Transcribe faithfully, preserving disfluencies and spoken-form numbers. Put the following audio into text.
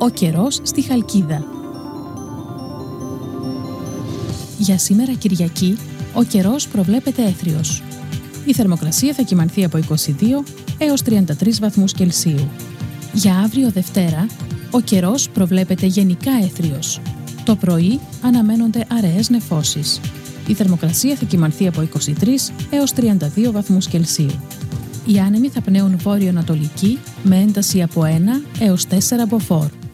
Ο καιρός στη Χαλκίδα. Για σήμερα Κυριακή, ο καιρός προβλέπεται έθριος. Η θερμοκρασία θα κυμανθεί από είκοσι δύο έως τριάντα τρεις βαθμούς Κελσίου. Για αύριο Δευτέρα, ο καιρός προβλέπεται γενικά έθριος. Το πρωί αναμένονται αραιές νεφώσεις. Η θερμοκρασία θα κυμανθεί από είκοσι τρεις έως τριάντα δύο βαθμούς Κελσίου. Οι άνεμοι θα πνέουν βόρειο-ανατολική με ένταση από ένα έως τέσσερα μποφόρ.